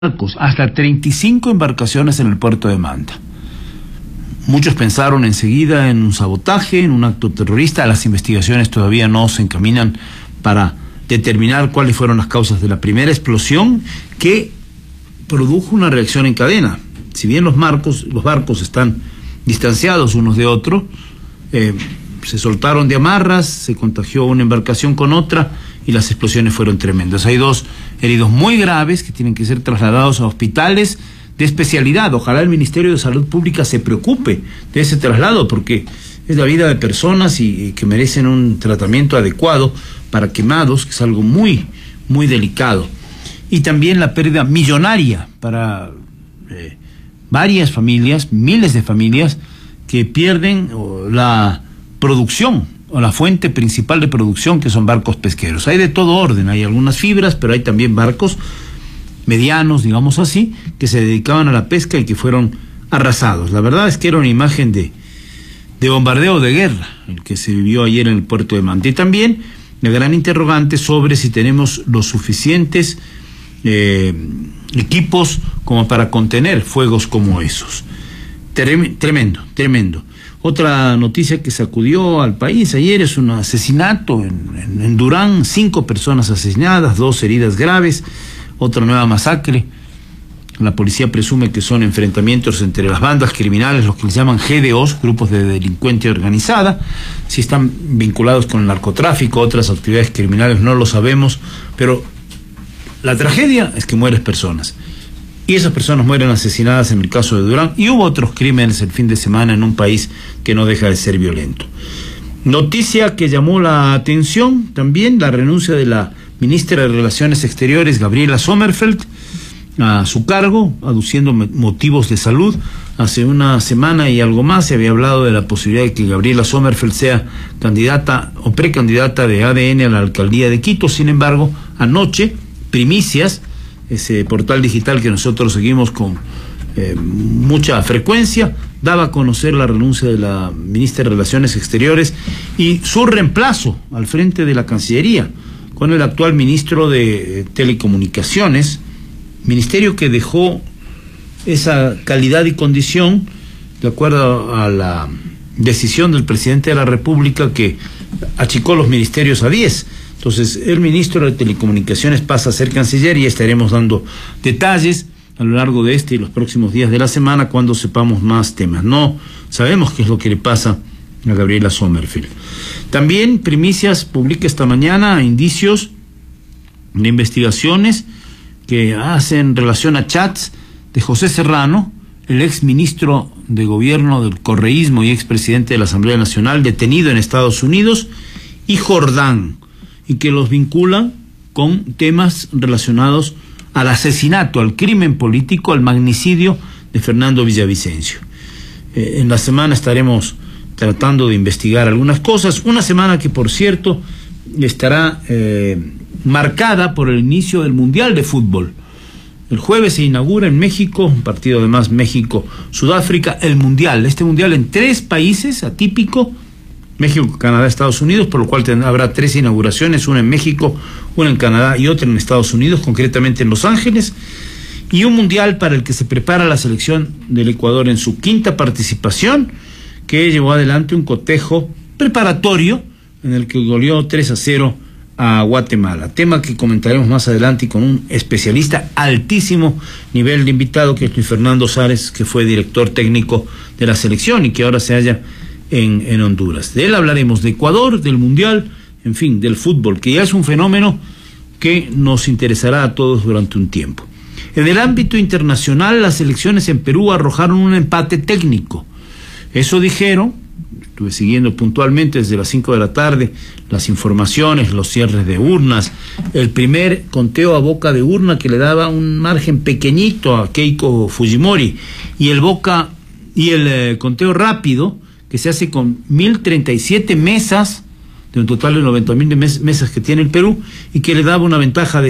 barcos, hasta 35 embarcaciones en el puerto de Manta. Muchos pensaron enseguida en un sabotaje, en un acto terrorista. Las investigaciones todavía no se encaminan para determinar cuáles fueron las causas de la primera explosión que produjo una reacción en cadena. Si bien los barcos están distanciados unos de otros, se soltaron de amarras, se contagió una embarcación con otra y las explosiones fueron tremendas. Hay 2 heridos muy graves que tienen que ser trasladados a hospitales de especialidad. Ojalá el Ministerio de Salud Pública se preocupe de ese traslado, porque es la vida de personas y que merecen un tratamiento adecuado para quemados, que es algo muy, muy delicado. Y también la pérdida millonaria para varias familias, miles de familias que pierden la producción o la fuente principal de producción, que son barcos pesqueros. Hay de todo orden, hay algunas fibras, pero hay también barcos medianos, digamos así, que se dedicaban a la pesca y que fueron arrasados. La verdad es que era una imagen de bombardeo de guerra el que se vivió ayer en el puerto de Manta. Y también la gran interrogante sobre si tenemos los suficientes equipos como para contener fuegos como esos. Tremendo. Otra noticia que sacudió al país ayer es un asesinato en Durán, 5 personas asesinadas, 2 heridas graves, otra nueva masacre. La policía presume que son enfrentamientos entre las bandas criminales, los que les llaman GDOs, grupos de delincuencia organizada. Si están vinculados con el narcotráfico, otras actividades criminales, no lo sabemos, pero la tragedia es que mueren personas. Y esas personas mueren asesinadas en el caso de Durán, y hubo otros crímenes el fin de semana en un país que no deja de ser violento. Noticia que llamó la atención también, la renuncia de la ministra de Relaciones Exteriores, Gabriela Sommerfeld, a su cargo, aduciendo motivos de salud. Hace una semana y algo más se había hablado de la posibilidad de que Gabriela Sommerfeld sea candidata o precandidata de ADN a la alcaldía de Quito. Sin embargo, anoche, Primicias, ese portal digital que nosotros seguimos con mucha frecuencia, daba a conocer la renuncia de la ministra de Relaciones Exteriores y su reemplazo al frente de la Cancillería con el actual ministro de Telecomunicaciones, ministerio que dejó esa calidad y condición de acuerdo a la decisión del presidente de la República, que achicó los ministerios a 10. Entonces, el ministro de Telecomunicaciones pasa a ser canciller y estaremos dando detalles a lo largo de este y los próximos días de la semana cuando sepamos más temas. No sabemos qué es lo que le pasa a Gabriela Sommerfeld. También Primicias publica esta mañana indicios de investigaciones que hacen relación a chats de José Serrano, el ex ministro de Gobierno del correísmo y expresidente de la Asamblea Nacional, detenido en Estados Unidos, y Jordán, y que los vinculan con temas relacionados al asesinato, al crimen político, al magnicidio de Fernando Villavicencio. En la semana estaremos tratando de investigar algunas cosas, una semana que, por cierto, estará marcada por el inicio del Mundial de Fútbol. El jueves se inaugura en México, un partido además México-Sudáfrica, el Mundial. Este Mundial en 3 países, atípico: México, Canadá, Estados Unidos, por lo cual habrá 3 inauguraciones, una en México, una en Canadá y otra en Estados Unidos, concretamente en Los Ángeles, y un mundial para el que se prepara la selección del Ecuador en su 5ª participación, que llevó adelante un cotejo preparatorio en el que goleó 3-0 a Guatemala, tema que comentaremos más adelante y con un especialista altísimo nivel de invitado, que es Luis Fernando Sares, que fue director técnico de la selección y que ahora se halla en Honduras. De él hablaremos, de Ecuador, del Mundial, en fin, del fútbol, que ya es un fenómeno que nos interesará a todos durante un tiempo. En el ámbito internacional, las elecciones en Perú arrojaron un empate técnico. Eso dijeron, estuve siguiendo puntualmente desde las 5 de la tarde las informaciones, los cierres de urnas, el primer conteo a boca de urna que le daba un margen pequeñito a Keiko Fujimori, y el conteo rápido que se hace con 1.037 mesas, de un total de 90.000 mesas que tiene el Perú, y que le daba una ventaja de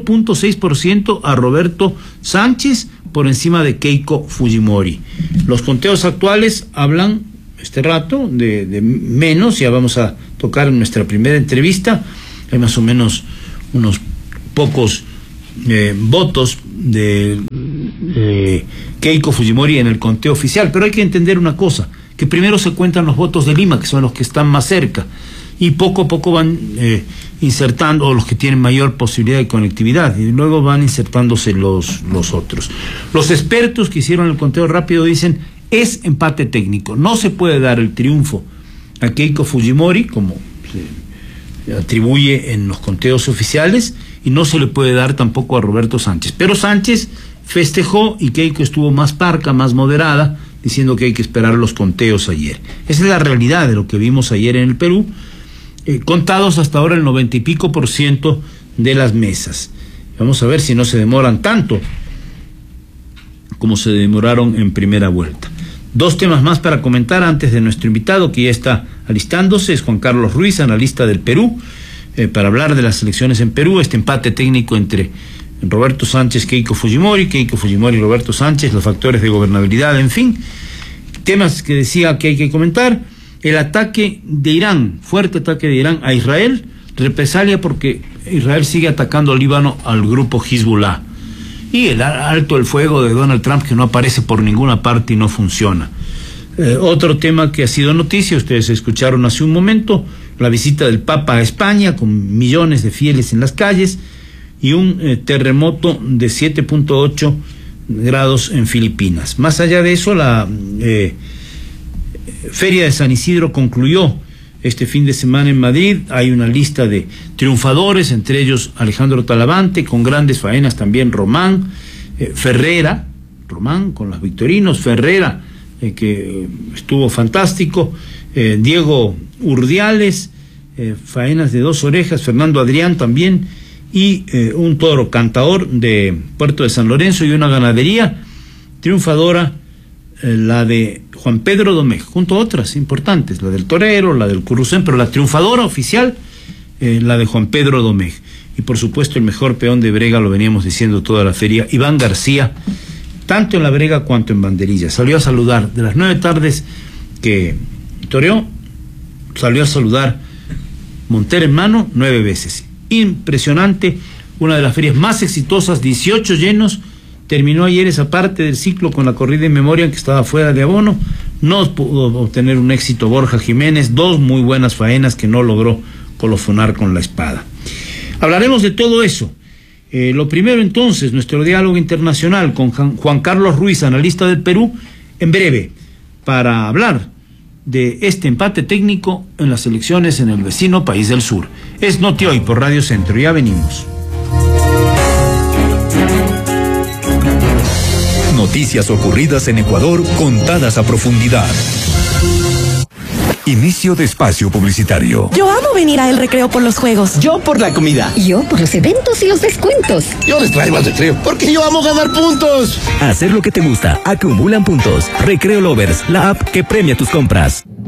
0.6% a Roberto Sánchez por encima de Keiko Fujimori. Los conteos actuales hablan este rato de menos, ya vamos a tocar en nuestra primera entrevista, hay más o menos unos pocos votos Keiko Fujimori en el conteo oficial, pero hay que entender una cosa, que primero se cuentan los votos de Lima, que son los que están más cerca, y poco a poco van insertando, o los que tienen mayor posibilidad de conectividad, y luego van insertándose los otros. Los expertos que hicieron el conteo rápido dicen, es empate técnico, no se puede dar el triunfo a Keiko Fujimori, como se atribuye en los conteos oficiales, y no se le puede dar tampoco a Roberto Sánchez. Pero Sánchez festejó y Keiko estuvo más parca, más moderada, diciendo que hay que esperar los conteos ayer. Esa es la realidad de lo que vimos ayer en el Perú, contados hasta ahora el 90 y pico % de las mesas. Vamos a ver si no se demoran tanto como se demoraron en primera vuelta. Dos temas más para comentar antes de nuestro invitado, que ya está alistándose, es Juan Carlos Ruiz, analista del Perú, para hablar de las elecciones en Perú, este empate técnico entre Roberto Sánchez, Keiko Fujimori, Roberto Sánchez, los factores de gobernabilidad, en fin, temas que decía que hay que comentar. El ataque de Irán, fuerte ataque de Irán a Israel, represalia porque Israel sigue atacando al Líbano al grupo Hezbollah, y el alto el fuego de Donald Trump, que no aparece por ninguna parte y no funciona. Otro tema que ha sido noticia, ustedes escucharon hace un momento, la visita del Papa a España con millones de fieles en las calles, y un terremoto de 7.8 grados en Filipinas. Más allá de eso, la Feria de San Isidro concluyó este fin de semana en Madrid. Hay una lista de triunfadores, entre ellos Alejandro Talavante, con grandes faenas también Román, Ferrera, Román con los victorinos, Ferrera, que estuvo fantástico, Diego Urdiales, faenas de 2 orejas, Fernando Adrián también, y un toro cantador de Puerto de San Lorenzo, y una ganadería triunfadora, la de Juan Pedro Domecq, junto a otras importantes, la del torero, la del Currucén, pero la triunfadora oficial, la de Juan Pedro Domecq. Y por supuesto el mejor peón de brega, lo veníamos diciendo toda la feria, Iván García, tanto en la brega cuanto en banderilla. Salió a saludar, de las 9 tardes que toreó, salió a saludar Montera en mano 9 veces. Impresionante, una de las ferias más exitosas, 18 llenos. Terminó ayer esa parte del ciclo con la corrida en memoria, que estaba fuera de abono. No pudo obtener un éxito Borja Jiménez, 2 muy buenas faenas que no logró colofonar con la espada. Hablaremos de todo eso. Lo primero entonces, nuestro diálogo internacional con Juan Carlos Ruiz, analista del Perú, en breve, para hablar de este empate técnico en las elecciones en el vecino país del sur. Es Noti Hoy por Radio Centro, ya venimos. Noticias ocurridas en Ecuador contadas a profundidad. Inicio de espacio publicitario. Yo amo venir a El Recreo por los juegos. Yo por la comida. Yo por los eventos y los descuentos. Yo les traigo al Recreo porque yo amo ganar puntos. Hacer lo que te gusta. Acumulan puntos. Recreo Lovers, la app que premia tus compras.